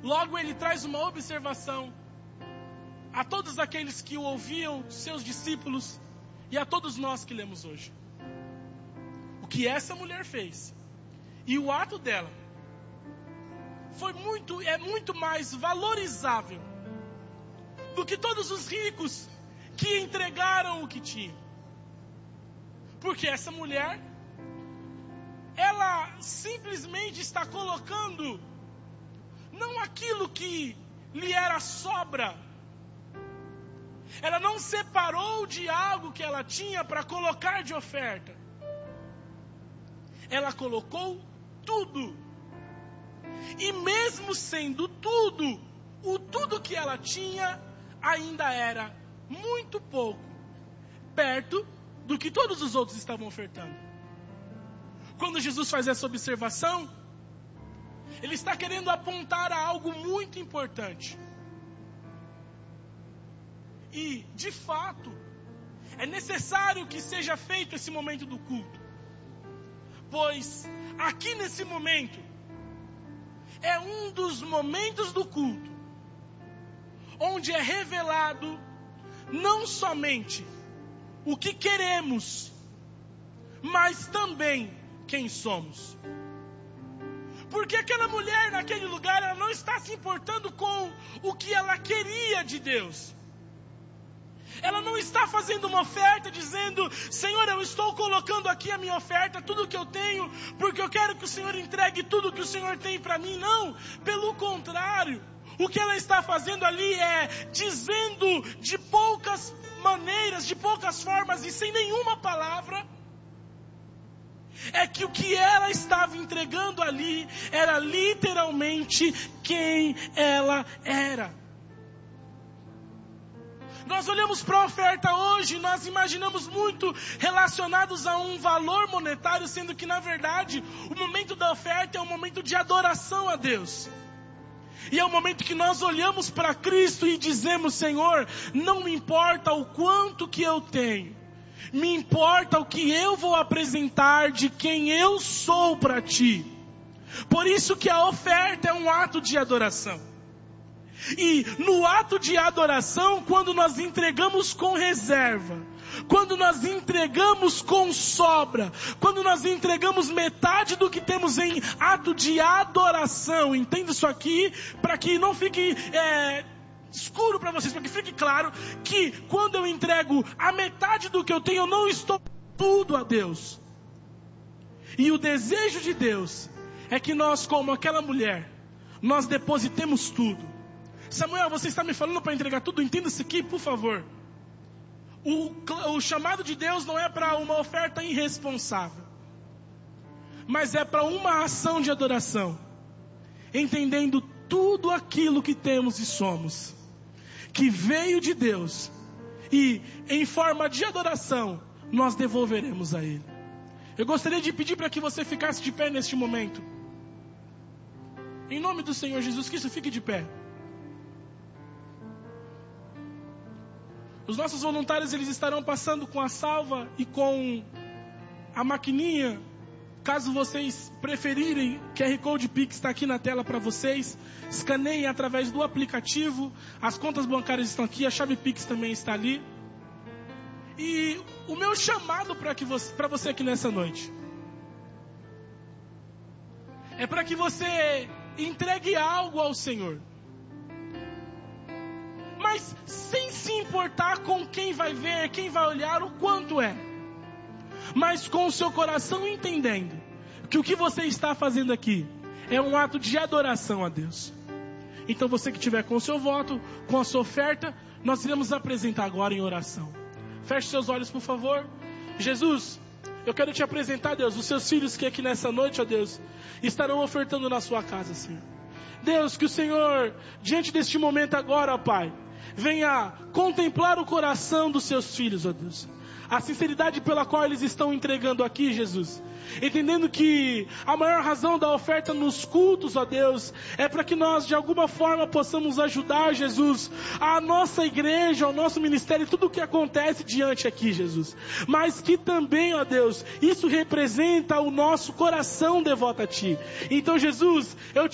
Logo ele traz uma observação a todos aqueles que o ouviam, seus discípulos, e a todos nós que lemos hoje. O que essa mulher fez e o ato dela é muito mais valorizável do que todos os ricos que entregaram o que tinham. Porque essa mulher, ela simplesmente está colocando não aquilo que lhe era sobra. Ela não separou de algo que ela tinha para colocar de oferta. Ela colocou tudo. E mesmo sendo tudo, o tudo que ela tinha ainda era muito pouco, perto do que todos os outros estavam ofertando. Quando Jesus faz essa observação, ele está querendo apontar a algo muito importante. E, de fato, é necessário que seja feito esse momento do culto. Pois, aqui nesse momento, é um dos momentos do culto onde é revelado não somente o que queremos, mas também quem somos. Porque aquela mulher naquele lugar, ela não está se importando com o que ela queria de Deus. Ela não está fazendo uma oferta dizendo: Senhor, eu estou colocando aqui a minha oferta, tudo que eu tenho, porque eu quero que o Senhor entregue tudo que o Senhor tem para mim. Não, pelo contrário, o que ela está fazendo ali é dizendo de poucas maneiras, de poucas formas e sem nenhuma palavra, é que o que ela estava entregando ali era literalmente quem ela era. Nós olhamos para a oferta hoje, nós imaginamos muito relacionados a um valor monetário, sendo que na verdade o momento da oferta é um momento de adoração a Deus. E é o momento que nós olhamos para Cristo e dizemos: Senhor, não me importa o quanto que eu tenho, me importa o que eu vou apresentar de quem eu sou para Ti. Por isso que a oferta é um ato de adoração. E no ato de adoração, quando nós entregamos com reserva, quando nós entregamos com sobra, quando nós entregamos metade do que temos em ato de adoração, entenda isso aqui, para que não fique escuro para vocês, para que fique claro que quando eu entrego a metade do que eu tenho, eu não estou tudo a Deus. E o desejo de Deus é que nós, como aquela mulher, nós depositemos tudo. Samuel, você está me falando para entregar tudo? Entenda isso aqui, por favor. O chamado de Deus não é para uma oferta irresponsável, mas é para uma ação de adoração, entendendo tudo aquilo que temos e somos, que veio de Deus, e em forma de adoração nós devolveremos a Ele. Eu gostaria de pedir para que você ficasse de pé neste momento. Em nome do Senhor Jesus Cristo, fique de pé. Os nossos voluntários, eles estarão passando com a salva e com a maquininha. Caso vocês preferirem, QR Code Pix está aqui na tela para vocês. Escaneiem através do aplicativo. As contas bancárias estão aqui, a chave Pix também está ali. E o meu chamado para você aqui nessa noite é para que você entregue algo ao Senhor, mas sem se importar com quem vai ver, quem vai olhar, o quanto é, mas com o seu coração entendendo que o que você está fazendo aqui é um ato de adoração a Deus. Então você que tiver com o seu voto, com a sua oferta, nós iremos apresentar agora em oração. Feche seus olhos, por favor. Jesus, eu quero te apresentar, Deus, os seus filhos que aqui nessa noite, ó Deus, estarão ofertando na sua casa, Senhor. Deus, que o Senhor, diante deste momento agora, ó Pai, venha contemplar o coração dos seus filhos, ó Deus. A sinceridade pela qual eles estão entregando aqui, Jesus. Entendendo que a maior razão da oferta nos cultos, ó Deus, é para que nós de alguma forma possamos ajudar, Jesus, a nossa igreja, o nosso ministério, tudo o que acontece diante aqui, Jesus. Mas que também, ó Deus, isso representa o nosso coração devoto a Ti. Então, Jesus, eu